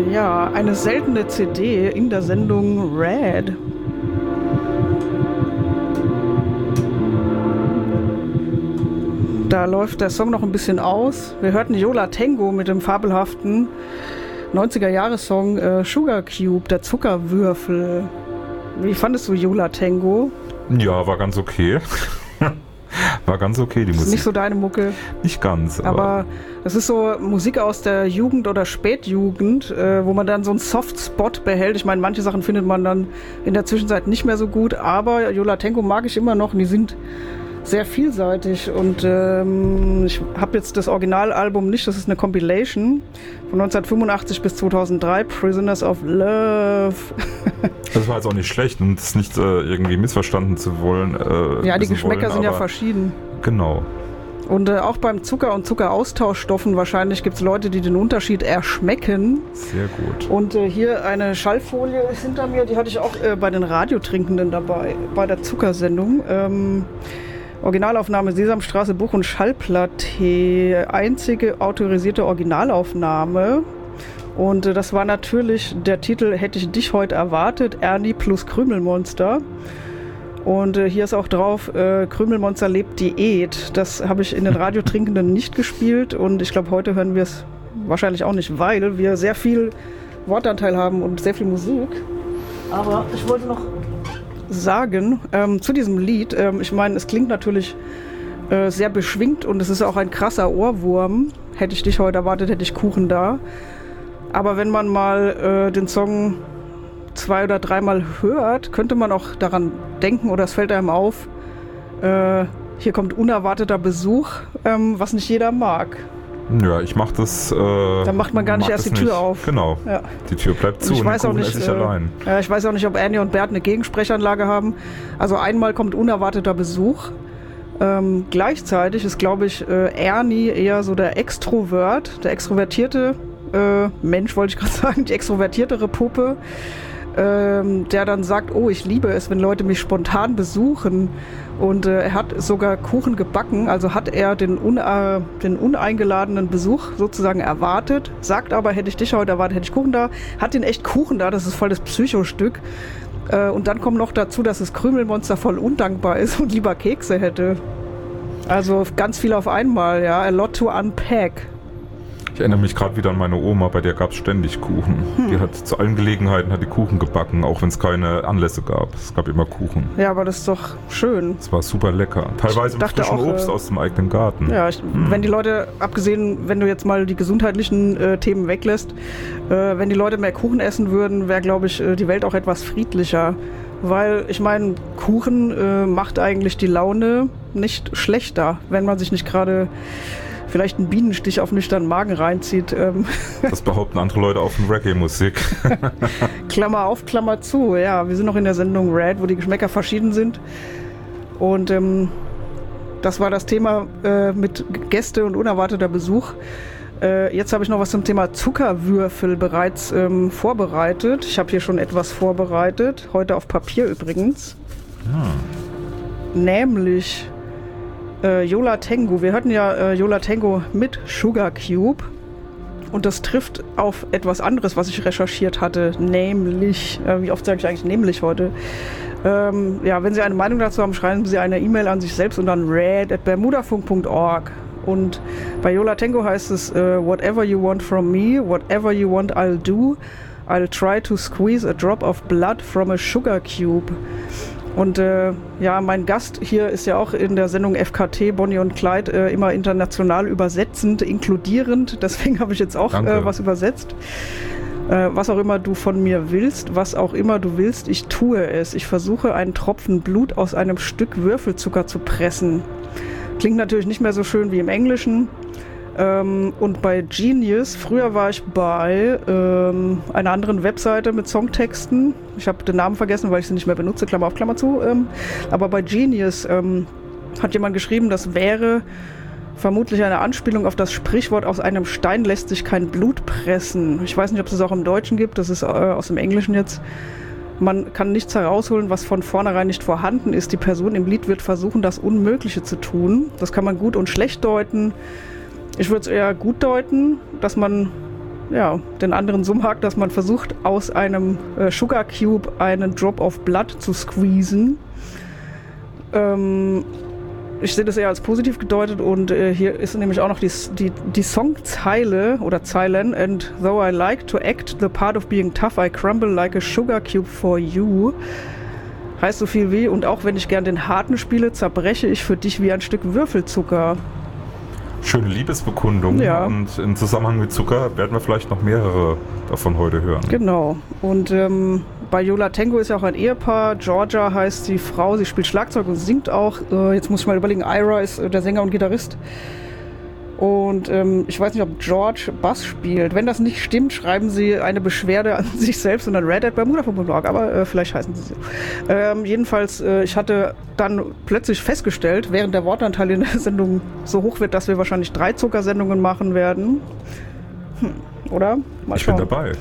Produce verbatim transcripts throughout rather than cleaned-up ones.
ja, eine seltene C D in der Sendung Red. Da läuft der Song noch ein bisschen aus. Wir hörten Yo La Tengo mit dem fabelhaften neunziger-Jahres-Song äh, Sugar Cube, der Zuckerwürfel. Wie fandest du Yo La Tengo? Ja, war ganz okay. War ganz okay, die Musik. Ist nicht so deine Mucke. Nicht ganz. Aber, aber das ist so Musik aus der Jugend oder Spätjugend, äh, wo man dann so einen Soft-Spot behält. Ich meine, manche Sachen findet man dann in der Zwischenzeit nicht mehr so gut, aber Yo La Tengo mag ich immer noch und die sind sehr vielseitig. Und ähm, ich habe jetzt das Originalalbum nicht, das ist eine Compilation von neunzehnhundertfünfundachtzig bis zweitausenddrei, Prisoners of Love. Das war jetzt auch nicht schlecht und es nicht äh, irgendwie missverstanden zu wollen. Äh, ja, die Geschmäcker wollen, sind ja verschieden. Genau. Und äh, auch beim Zucker und Zuckeraustauschstoffen wahrscheinlich gibt es Leute, die den Unterschied erschmecken. Sehr gut. Und äh, hier eine Schallfolie ist hinter mir, die hatte ich auch äh, bei den Radiotrinkenden dabei, bei der Zuckersendung. Ähm, Originalaufnahme Sesamstraße, Buch- und Schallplatte, einzige autorisierte Originalaufnahme. Und äh, das war natürlich der Titel Hätte ich dich heute erwartet, Ernie plus Krümelmonster. Und äh, hier ist auch drauf, äh, Krümelmonster lebt Diät. Das habe ich in den Radiotrinkenden nicht gespielt und ich glaube, heute hören wir es wahrscheinlich auch nicht, weil wir sehr viel Wortanteil haben und sehr viel Musik. Aber ich wollte noch sagen, ähm, zu diesem Lied, ähm, ich meine, es klingt natürlich äh, sehr beschwingt und es ist auch ein krasser Ohrwurm. Hätte ich dich heute erwartet, hätte ich Kuchen da. Aber wenn man mal äh, den Song zwei- oder dreimal hört, könnte man auch daran denken oder es fällt einem auf, äh, hier kommt unerwarteter Besuch, ähm, was nicht jeder mag. Ja, ich mach das. Äh, Dann macht man gar nicht erst die Tür nicht. auf. Genau. Ja. Die Tür bleibt zu und ich und weiß auch nicht, ich äh, allein. Ja, ich weiß auch nicht, ob Ernie und Bert eine Gegensprechanlage haben. Also einmal kommt unerwarteter Besuch. Ähm, gleichzeitig ist, glaube ich, äh, Ernie eher so der Extrovert, der extrovertierte äh, Mensch, wollte ich gerade sagen, die extrovertiertere Puppe. Ähm, der dann sagt, oh, ich liebe es, wenn Leute mich spontan besuchen. Und äh, er hat sogar Kuchen gebacken, also hat er den, un, äh, den uneingeladenen Besuch sozusagen erwartet, sagt aber, hätte ich dich heute erwartet, hätte ich Kuchen da, hat den echt Kuchen da, das ist voll das Psychostück. Äh, und dann kommt noch dazu, dass das Krümelmonster voll undankbar ist und lieber Kekse hätte. Also ganz viel auf einmal, ja, a lot to unpack. Ich erinnere mich gerade wieder an meine Oma, bei der gab es ständig Kuchen. Hm. Die hat zu allen Gelegenheiten hat die Kuchen gebacken, auch wenn es keine Anlässe gab. Es gab immer Kuchen. Ja, aber das ist doch schön. Es war super lecker. Teilweise mit frischem auch, Obst äh, aus dem eigenen Garten. Ja, ich, hm. wenn die Leute, abgesehen, wenn du jetzt mal die gesundheitlichen äh, Themen weglässt, äh, wenn die Leute mehr Kuchen essen würden, wäre, glaube ich, äh, die Welt auch etwas friedlicher. Weil, ich meine, Kuchen äh, macht eigentlich die Laune nicht schlechter, wenn man sich nicht gerade vielleicht einen Bienenstich auf nüchternen Magen reinzieht. Ähm. Das behaupten andere Leute auf von Reggae-Musik. Klammer auf, Klammer zu. Ja, wir sind noch in der Sendung Red, wo die Geschmäcker verschieden sind. Und ähm, das war das Thema äh, mit Gäste und unerwarteter Besuch. Äh, jetzt habe ich noch was zum Thema Zuckerwürfel bereits ähm, vorbereitet. Ich habe hier schon etwas vorbereitet, heute auf Papier übrigens. Ja. Nämlich Äh, Yo La Tengo. Wir hörten ja äh, Yo La Tengo mit Sugar Cube und das trifft auf etwas anderes, was ich recherchiert hatte, nämlich, äh, wie oft sage ich eigentlich nämlich heute? Ähm, ja, wenn Sie eine Meinung dazu haben, schreiben Sie eine E-Mail an sich selbst und dann red at bermudafunk punkt org. Und bei Yo La Tengo heißt es uh, whatever you want from me, whatever you want I'll do, I'll try to squeeze a drop of blood from a sugar cube. Und äh, ja, mein Gast hier ist ja auch in der Sendung F K T, Bonnie und Clyde, äh, immer international übersetzend, inkludierend. Deswegen habe ich jetzt auch äh, was übersetzt. Äh, was auch immer du von mir willst, was auch immer du willst, ich tue es. Ich versuche, einen Tropfen Blut aus einem Stück Würfelzucker zu pressen. Klingt natürlich nicht mehr so schön wie im Englischen. Ähm, und bei Genius, früher war ich bei ähm, einer anderen Webseite mit Songtexten. Ich habe den Namen vergessen, weil ich sie nicht mehr benutze, Klammer auf Klammer zu. Ähm, aber bei Genius ähm, hat jemand geschrieben, das wäre vermutlich eine Anspielung auf das Sprichwort, aus einem Stein lässt sich kein Blut pressen. Ich weiß nicht, ob es das auch im Deutschen gibt, das ist äh, aus dem Englischen jetzt. Man kann nichts herausholen, was von vornherein nicht vorhanden ist. Die Person im Lied wird versuchen, das Unmögliche zu tun. Das kann man gut und schlecht deuten. Ich würde es eher gut deuten, dass man ja, den anderen Summhack, dass man versucht, aus einem äh, Sugar Cube einen Drop of Blood zu squeezen. Ähm, ich sehe das eher als positiv gedeutet und äh, hier ist nämlich auch noch die, die, die Songzeile oder Zeilen. And though I like to act the part of being tough, I crumble like a sugar cube for you. Heißt so viel wie, und auch wenn ich gern den Harten spiele, zerbreche ich für dich wie ein Stück Würfelzucker. Schöne Liebesbekundung. Ja. Und im Zusammenhang mit Zucker werden wir vielleicht noch mehrere davon heute hören. Genau. Und ähm, bei Yo La Tengo ist ja auch ein Ehepaar. Georgia heißt die Frau, sie spielt Schlagzeug und singt auch. Äh, jetzt muss ich mal überlegen, Ira ist äh, der Sänger und Gitarrist. Und ähm, ich weiß nicht, ob George Bass spielt. Wenn das nicht stimmt, schreiben sie eine Beschwerde an sich selbst und an Red Hat Bermuda punkt org, aber äh, vielleicht heißen sie so. Ähm, jedenfalls, äh, ich hatte dann plötzlich festgestellt, während der Wortanteil in der Sendung so hoch wird, dass wir wahrscheinlich drei Zuckersendungen machen werden. Hm, oder? Mal ich schauen. bin dabei.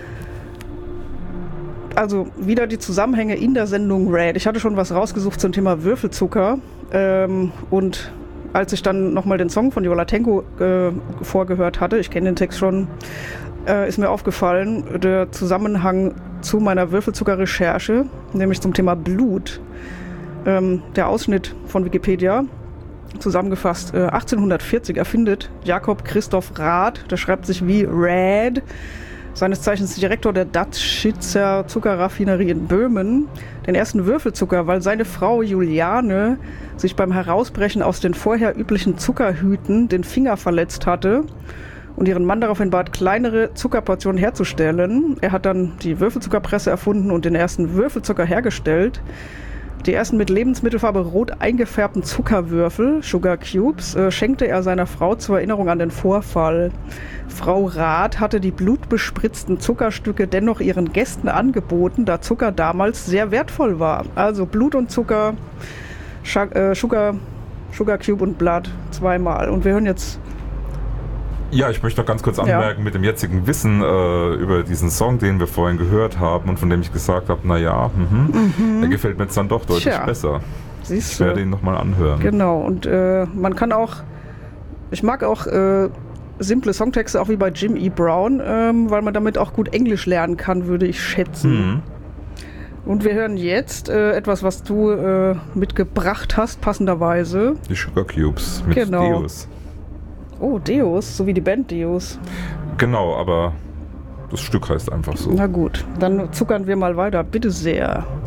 Also wieder die Zusammenhänge in der Sendung Red. Ich hatte schon was rausgesucht zum Thema Würfelzucker ähm, und als ich dann nochmal den Song von Yo La Tengo äh, vorgehört hatte, ich kenne den Text schon, äh, ist mir aufgefallen, der Zusammenhang zu meiner Würfelzucker-Recherche, nämlich zum Thema Blut. Ähm, der Ausschnitt von Wikipedia, zusammengefasst, äh, achtzehnhundertvierzig erfindet Jakob Christoph Rath, der schreibt sich wie Rad, seines Zeichens Direktor der Datschitzer Zuckerraffinerie in Böhmen, den ersten Würfelzucker, weil seine Frau Juliane sich beim Herausbrechen aus den vorher üblichen Zuckerhüten den Finger verletzt hatte und ihren Mann daraufhin bat, kleinere Zuckerportionen herzustellen. Er hat dann die Würfelzuckerpresse erfunden und den ersten Würfelzucker hergestellt. Die ersten mit Lebensmittelfarbe rot eingefärbten Zuckerwürfel, Sugar Cubes, äh, schenkte er seiner Frau zur Erinnerung an den Vorfall. Frau Rath hatte die blutbespritzten Zuckerstücke dennoch ihren Gästen angeboten, da Zucker damals sehr wertvoll war. Also Blut und Zucker, Scha- äh, Sugar, Sugar Cube und Blood zweimal. Und wir hören jetzt... Ja, ich möchte noch ganz kurz anmerken, ja. mit dem jetzigen Wissen äh, über diesen Song, den wir vorhin gehört haben und von dem ich gesagt habe, naja, mhm, der gefällt mir jetzt dann doch deutlich Tja, besser. Siehst ich werde ihn nochmal anhören. Genau, und äh, man kann auch, ich mag auch äh, simple Songtexte, auch wie bei Jim E. Brown, ähm, weil man damit auch gut Englisch lernen kann, würde ich schätzen. Mhm. Und wir hören jetzt äh, etwas, was du äh, mitgebracht hast, passenderweise. Die Sugar Cubes mit genau. Deus. Oh, Deus, so wie die Band Deus. Genau, aber das Stück heißt einfach so. Na gut, dann zuckern wir mal weiter, bitte sehr.